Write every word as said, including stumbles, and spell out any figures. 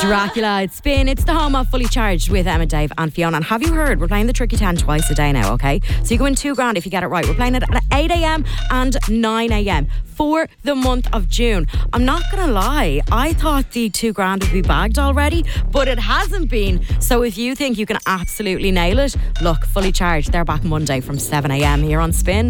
Dracula, it's Spin. It's the home of Fully Charged with Emma, Dave and Fiona. And have you heard, we're playing the Tricky ten twice a day now, okay? So you go in two grand if you get it right. We're playing it at eight a.m. and nine a.m. for the month of June. I'm not going to lie, I thought the two grand would be bagged already, but it hasn't been. So if you think you can absolutely nail it, look, Fully Charged, they're back Monday from seven a.m. here on Spin.